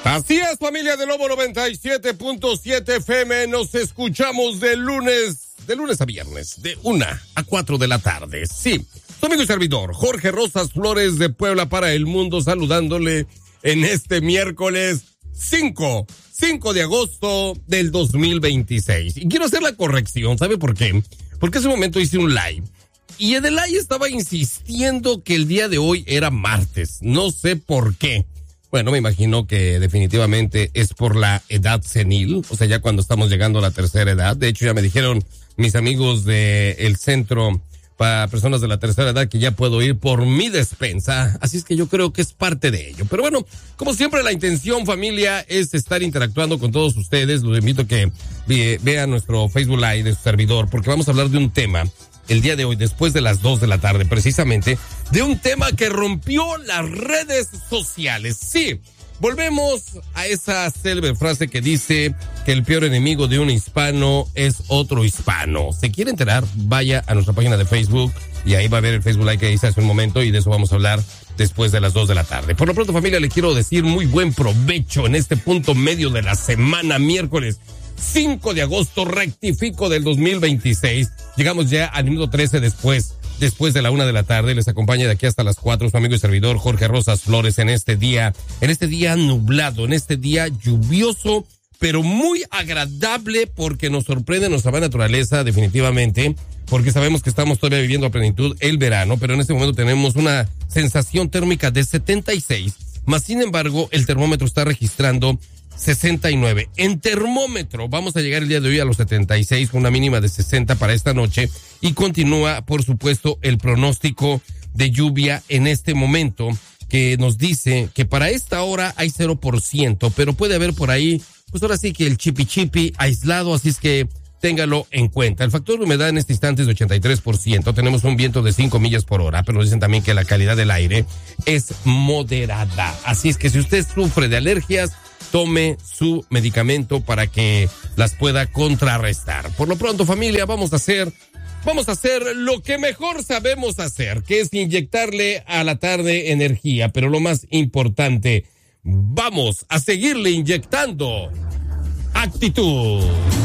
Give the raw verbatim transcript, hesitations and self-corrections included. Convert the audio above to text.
Así es, familia de Lobo noventa y siete punto siete F M. Nos escuchamos de lunes, de lunes a viernes, de una a cuatro de la tarde. Sí, su amigo y servidor, Jorge Rosas Flores de Puebla para el mundo, saludándole en este miércoles cinco de agosto del dos mil veintiséis. Y quiero hacer la corrección, ¿sabe por qué? Porque hace un momento hice un live. Y en el live estaba insistiendo que el día de hoy era martes. No sé por qué. Bueno, me imagino que definitivamente es por la edad senil, o sea, ya cuando estamos llegando a la tercera edad. De hecho, ya me dijeron mis amigos del centro para personas de la tercera edad que ya puedo ir por mi despensa, así es que yo creo que es parte de ello. Pero bueno, como siempre, la intención, familia, es estar interactuando con todos ustedes. Los invito a que vean nuestro Facebook Live de su servidor, porque vamos a hablar de un tema el día de hoy, después de las dos de la tarde, precisamente, de un tema que rompió las redes sociales. Sí, volvemos a esa célebre frase que dice que el peor enemigo de un hispano es otro hispano. ¿Se quiere enterar? Vaya a nuestra página de Facebook y ahí va a ver el Facebook Live que hice hace un momento, y de eso vamos a hablar después de las dos de la tarde. Por lo pronto, familia, le quiero decir muy buen provecho en este punto medio de la semana, miércoles cinco de agosto, rectifico, del dos mil veintiséis. Llegamos ya al minuto trece después, después de la una de la tarde. Les acompaña de aquí hasta las cuatro su amigo y servidor Jorge Rosas Flores en este día, en este día nublado, en este día lluvioso, pero muy agradable porque nos sorprende nuestra buena naturaleza definitivamente, porque sabemos que estamos todavía viviendo a plenitud el verano, pero en este momento tenemos una sensación térmica de setenta y seis, más sin embargo el termómetro está registrando sesenta y nueve. En termómetro vamos a llegar el día de hoy a los setenta y seis con una mínima de sesenta para esta noche, y continúa, por supuesto, el pronóstico de lluvia en este momento, que nos dice que para esta hora hay cero por ciento, pero puede haber por ahí, pues ahora sí que el chipi chipi aislado, así es que téngalo en cuenta. El factor de humedad en este instante es de ochenta y tres por ciento. Tenemos un viento de cinco millas por hora, pero nos dicen también que la calidad del aire es moderada. Así es que si usted sufre de alergias, tome su medicamento para que las pueda contrarrestar. Por lo pronto, familia, vamos a hacer, vamos a hacer lo que mejor sabemos hacer, que es inyectarle a la tarde energía, pero lo más importante, vamos a seguirle inyectando actitud.